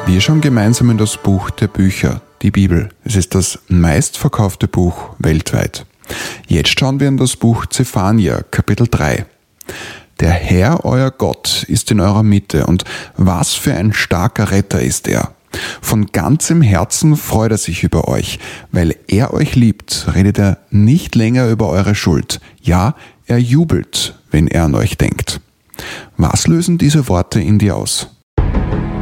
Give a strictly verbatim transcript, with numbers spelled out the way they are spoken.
Wir schauen gemeinsam in das Buch der Bücher, die Bibel. Es ist das meistverkaufte Buch weltweit. Jetzt schauen wir in das Buch Zephania, Kapitel drei. Der Herr, euer Gott, ist in eurer Mitte, und was für ein starker Retter ist er. Von ganzem Herzen freut er sich über euch. Weil er euch liebt, redet er nicht länger über eure Schuld. Ja, er jubelt, wenn er an euch denkt. Was lösen diese Worte in dir aus?